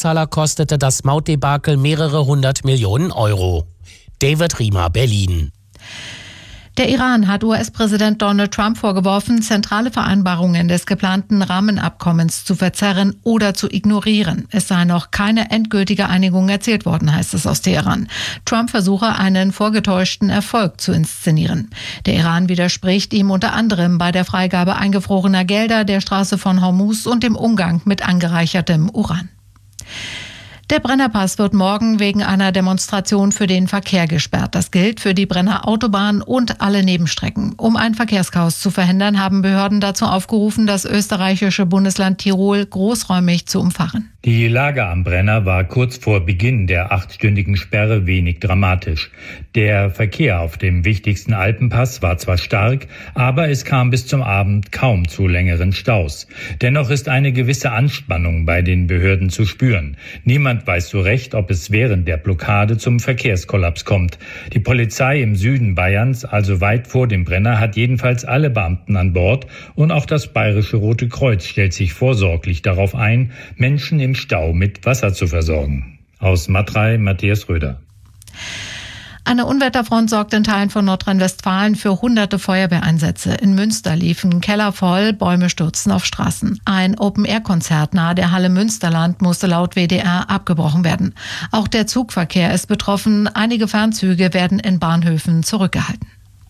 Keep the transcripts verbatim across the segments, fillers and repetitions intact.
Steuerzahler kostete das Mautdebakel mehrere hundert Millionen Euro. David Riemer, Berlin. Der Iran hat U S-Präsident Donald Trump vorgeworfen, zentrale Vereinbarungen des geplanten Rahmenabkommens zu verzerren oder zu ignorieren. Es sei noch keine endgültige Einigung erzielt worden, heißt es aus Teheran. Trump versuche, einen vorgetäuschten Erfolg zu inszenieren. Der Iran widerspricht ihm unter anderem bei der Freigabe eingefrorener Gelder, der Straße von Hormuz und dem Umgang mit angereichertem Uran. Der Brennerpass wird morgen wegen einer Demonstration für den Verkehr gesperrt. Das gilt für die Brenner Autobahn und alle Nebenstrecken. Um ein Verkehrschaos zu verhindern, haben Behörden dazu aufgerufen, das österreichische Bundesland Tirol großräumig zu umfahren. Die Lage am Brenner war kurz vor Beginn der achtstündigen Sperre wenig dramatisch. Der Verkehr auf dem wichtigsten Alpenpass war zwar stark, aber es kam bis zum Abend kaum zu längeren Staus. Dennoch ist eine gewisse Anspannung bei den Behörden zu spüren. Niemand weiß so recht, ob es während der Blockade zum Verkehrskollaps kommt. Die Polizei im Süden Bayerns, also weit vor dem Brenner, hat jedenfalls alle Beamten an Bord und auch das Bayerische Rote Kreuz stellt sich vorsorglich darauf ein, Menschen im Stau mit Wasser zu versorgen. Aus Matrei, Matthias Röder. Eine Unwetterfront sorgt in Teilen von Nordrhein-Westfalen für hunderte Feuerwehreinsätze. In Münster liefen Keller voll, Bäume stürzten auf Straßen. Ein Open-Air-Konzert nahe der Halle Münsterland musste laut W D R abgebrochen werden. Auch der Zugverkehr ist betroffen. Einige Fernzüge werden in Bahnhöfen zurückgehalten.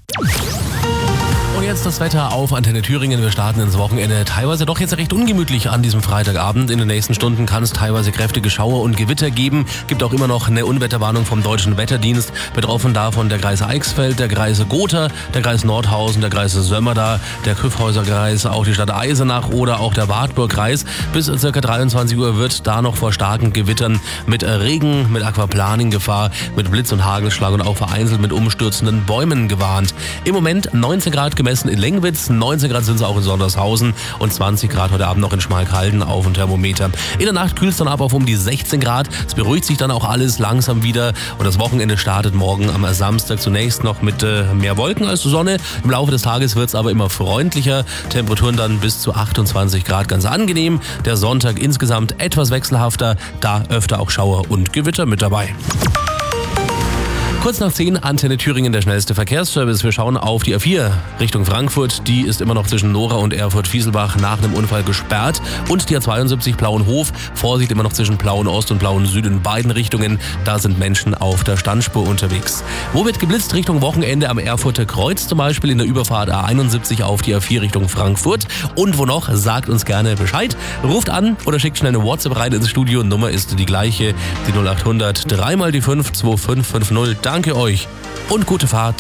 Und jetzt das Wetter auf Antenne Thüringen. Wir starten ins Wochenende teilweise doch jetzt recht ungemütlich an diesem Freitagabend. In den nächsten Stunden kann es teilweise kräftige Schauer und Gewitter geben. Gibt auch immer noch eine Unwetterwarnung vom Deutschen Wetterdienst. Betroffen davon der Kreis Eichsfeld, der Kreis Gotha, der Kreis Nordhausen, der Kreis Sömmerda, der Kyffhäuser-Kreis, auch die Stadt Eisenach oder auch der Wartburg-Kreis. Bis ca. dreiundzwanzig Uhr wird da noch vor starken Gewittern mit Regen, mit Aquaplaning-Gefahr, mit Blitz- und Hagelschlag und auch vereinzelt mit umstürzenden Bäumen gewarnt. Im Moment neunzehn Grad gemessen in Lengwitz, neunzehn Grad sind es auch in Sondershausen und zwanzig Grad heute Abend noch in Schmalkalden auf dem Thermometer. In der Nacht kühlt es dann ab auf um die sechzehn Grad. Es beruhigt sich dann auch alles langsam wieder und das Wochenende startet morgen am Samstag zunächst noch mit äh, mehr Wolken als Sonne. Im Laufe des Tages wird es aber immer freundlicher. Temperaturen dann bis zu achtundzwanzig Grad, ganz angenehm. Der Sonntag insgesamt etwas wechselhafter, da öfter auch Schauer und Gewitter mit dabei. Kurz nach zehn, Antenne Thüringen, der schnellste Verkehrsservice. Wir schauen auf die A vier Richtung Frankfurt. Die ist immer noch zwischen Nora und Erfurt-Fieselbach nach einem Unfall gesperrt. Und die A zweiundsiebzig Plauenhof. Vorsicht immer noch zwischen Plauen-Ost und Plauen-Süd in beiden Richtungen. Da sind Menschen auf der Standspur unterwegs. Wo wird geblitzt? Richtung Wochenende am Erfurter Kreuz zum Beispiel in der Überfahrt A einundsiebzig auf die A vier Richtung Frankfurt. Und wo noch? Sagt uns gerne Bescheid. Ruft an oder schickt schnell eine WhatsApp rein ins Studio. Nummer ist die gleiche, die null acht hundert drei mal die fünf zwei fünf fünf null. Danke euch und gute Fahrt.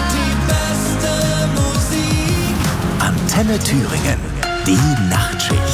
Antenne Thüringen, die Nachtschicht.